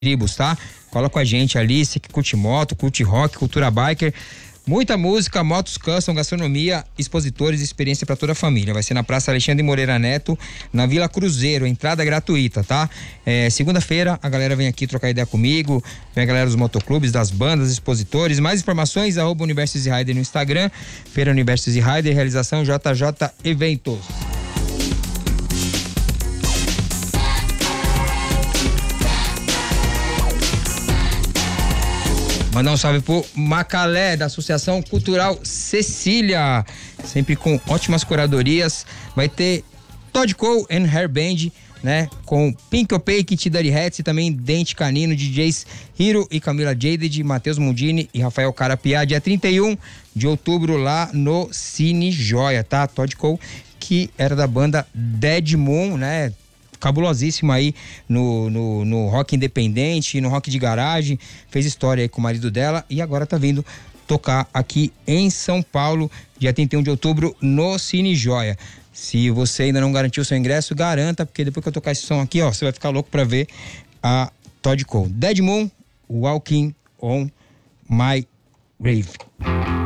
tribos, tá? Cola com a gente ali, você que curte moto, curte rock, cultura biker. Muita música, motos custom, gastronomia, expositores e experiência para toda a família. Vai ser na Praça Alexandre Moreira Neto, na Vila Cruzeiro, entrada gratuita, tá? Segunda-feira a galera vem aqui trocar ideia comigo, vem a galera dos motoclubes, das bandas, expositores. Mais informações, @Universo Easy Rider no Instagram, Feira Universo Easy Rider, realização JJ Eventos. Mandar um salve pro Macalé, da Associação Cultural Cecília, sempre com ótimas curadorias. Vai ter Todd Cole and Hair Band, né? Com Pink Opay, Kit Daddy Hats e também Dente Canino, DJs Hiro e Camila Jaded, Matheus Mundini e Rafael Carapiá, dia 31 de outubro lá no Cine Joia, tá? Todd Cole, que era da banda Dead Moon, né? Cabulosíssima aí no rock independente, no rock de garagem, fez história aí com o marido dela e agora tá vindo tocar aqui em São Paulo, dia 31 de outubro, no Cine Joia. Se você ainda não garantiu o seu ingresso, garanta, porque depois que eu tocar esse som aqui, ó, você vai ficar louco pra ver a Todd Cole. Dead Moon, Walking on My Grave.